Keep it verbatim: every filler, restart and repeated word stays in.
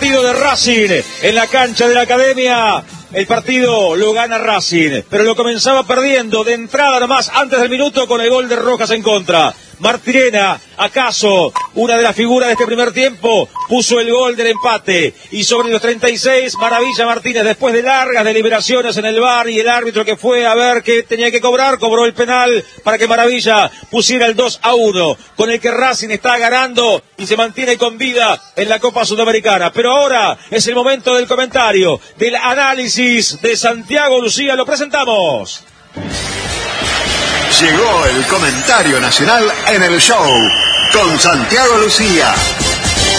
partido de Racing en la cancha de la Academia. El partido lo gana Racing, pero lo comenzaba perdiendo de entrada nomás antes del minuto con el gol de Rojas en contra. Martirena, acaso una de las figuras de este primer tiempo, puso el gol del empate. Y sobre los treinta y seis, Maravilla Martínez, después de largas deliberaciones en el V A R y el árbitro que fue a ver qué tenía que cobrar, cobró el penal para que Maravilla pusiera el dos a uno, con el que Racing está ganando y se mantiene con vida en la Copa Sudamericana. Pero ahora es el momento del comentario, del análisis de Santiago Lucía. Lo presentamos. Llegó el comentario nacional en el show con Santiago Lucía.